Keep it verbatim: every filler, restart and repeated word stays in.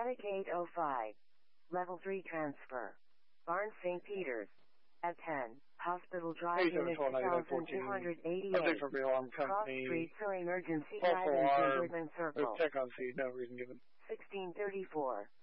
Attic eight oh five. Level three transfer. Barnes Saint Peter's. At ten. Hospital Drive Unit two thousand two hundred eighty-eight. Cross Street for emergency guidance in Goodman Circle. Check on C, no reason given. sixteen thirty-four.